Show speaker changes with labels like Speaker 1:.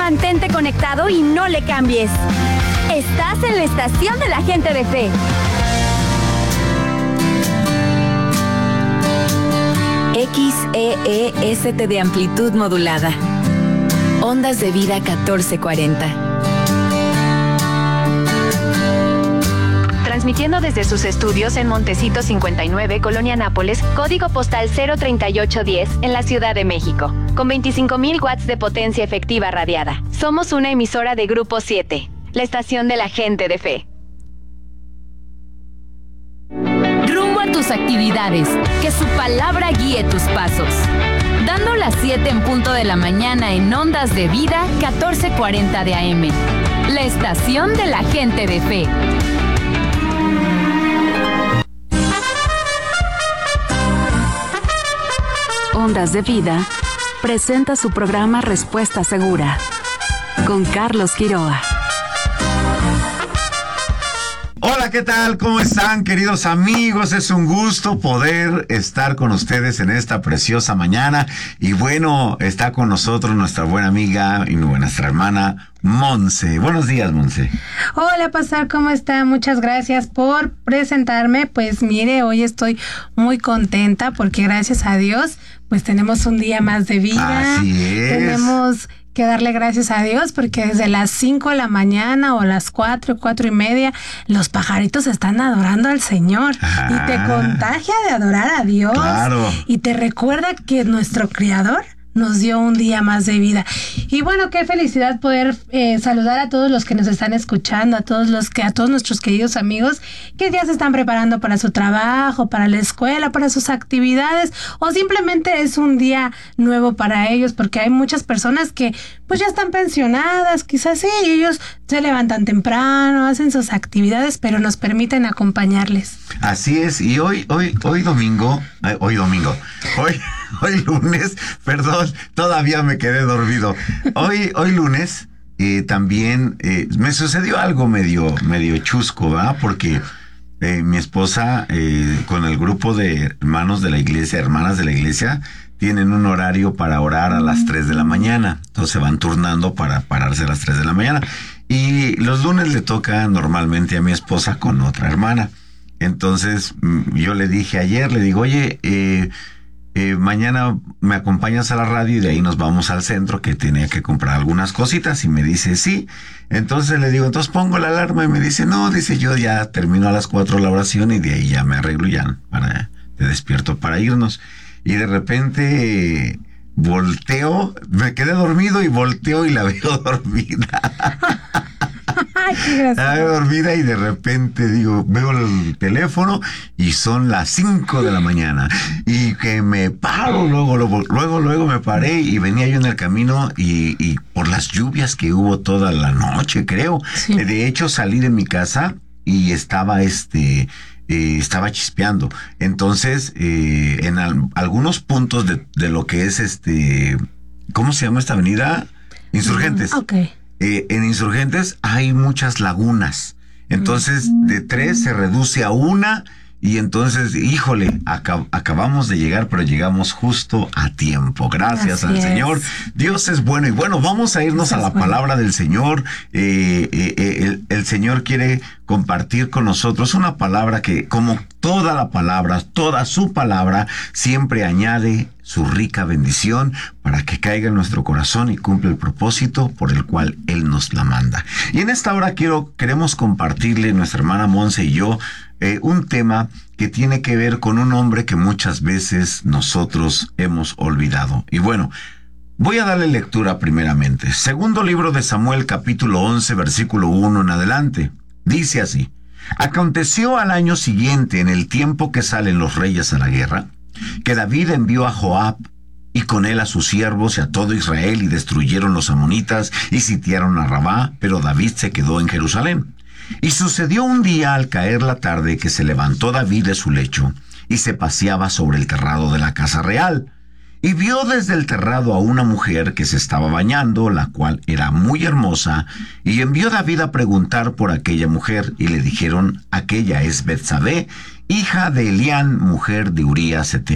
Speaker 1: Mantente conectado y no le cambies. Estás en la estación de la gente de fe. XEEST de amplitud modulada. Ondas de vida 1440. Transmitiendo desde sus estudios en Montecito 59, Colonia Nápoles, código postal 03810 en la Ciudad de México, con 25,000 watts de potencia efectiva radiada. Somos una emisora de Grupo 7, la estación de la gente de fe. Rumbo a tus actividades, que su palabra guíe tus pasos. Dando las 7 en punto de la mañana en Ondas de Vida 1440 de AM, la estación de la gente de fe. Ondas de Vida presenta su programa Respuesta Segura con Carlos Quiroa.
Speaker 2: Hola, ¿qué tal? ¿Cómo están, queridos amigos? Es un gusto poder estar con ustedes en esta preciosa mañana. Y bueno, está con nosotros nuestra buena amiga y nuestra hermana Monse. Buenos días, Monse.
Speaker 3: Hola, Pastor, ¿cómo está? Muchas gracias por presentarme. Pues mire, hoy estoy muy contenta porque gracias a Dios, pues tenemos un día más de vida.
Speaker 2: Así es.
Speaker 3: Tenemos que darle gracias a Dios porque desde las 5 de la mañana o las 4:30, los pajaritos están adorando al Señor. Y te contagia de adorar a Dios.
Speaker 2: Claro.
Speaker 3: Y te recuerda que nuestro Creador nos dio un día más de vida. Y bueno, qué felicidad poder saludar a todos los que nos están escuchando, a todos nuestros queridos amigos que ya se están preparando para su trabajo, para la escuela, para sus actividades, o simplemente es un día nuevo para ellos, porque hay muchas personas que pues ya están pensionadas, quizás sí, ellos se levantan temprano, hacen sus actividades, pero nos permiten acompañarles.
Speaker 2: Así es, y hoy lunes, perdón, todavía me quedé dormido. Hoy lunes también me sucedió algo medio chusco, ¿verdad? Porque mi esposa con el grupo de hermanas de la iglesia, tienen un horario para orar a las 3 de la mañana. Entonces se van turnando para pararse a las 3 de la mañana. Y los lunes le toca normalmente a mi esposa con otra hermana. Entonces yo le dije ayer, oye, mañana me acompañas a la radio y de ahí nos vamos al centro, que tenía que comprar algunas cositas, y me dice sí. Entonces le digo, entonces pongo la alarma, y me dice no, yo ya termino a las 4 la oración y de ahí ya me arreglo, te despierto para irnos. Y de repente volteo, me quedé dormido y volteo y la veo dormida.
Speaker 3: Ay, qué gracioso.
Speaker 2: La veo dormida y de repente veo el teléfono y son las 5 de la mañana. Y que me paro, luego me paré y venía yo en el camino y por las lluvias que hubo toda la noche, creo.
Speaker 3: Sí.
Speaker 2: De hecho, salí de mi casa y estaba chispeando. Entonces, en algunos puntos de lo que es ¿cómo se llama esta avenida? Insurgentes.
Speaker 3: Okay.
Speaker 2: En Insurgentes hay muchas lagunas. Entonces, de 3 se reduce a 1. Y entonces, híjole, acabamos de llegar, pero llegamos justo a tiempo. Gracias al Señor. Dios es bueno. Y bueno, vamos a irnos a la palabra del Señor. El Señor quiere compartir con nosotros una palabra que, como toda la palabra, toda su palabra, siempre añade su rica bendición para que caiga en nuestro corazón y cumpla el propósito por el cual Él nos la manda. Y en esta hora queremos compartirle, nuestra hermana Monse y yo, un tema que tiene que ver con un hombre que muchas veces nosotros hemos olvidado. Y bueno, voy a darle lectura primeramente. Segundo libro de Samuel, capítulo 11, versículo 1 en adelante. Dice así: Aconteció al año siguiente, en el tiempo que salen los reyes a la guerra, que David envió a Joab y con él a sus siervos y a todo Israel, y destruyeron los amonitas y sitiaron a Rabá, pero David se quedó en Jerusalén. Y sucedió un día al caer la tarde que se levantó David de su lecho y se paseaba sobre el terrado de la casa real. Y vio desde el terrado a una mujer que se estaba bañando, la cual era muy hermosa, y envió David a preguntar por aquella mujer, y le dijeron: aquella es Betsabé, hija de Elián, mujer de Urías Heteo.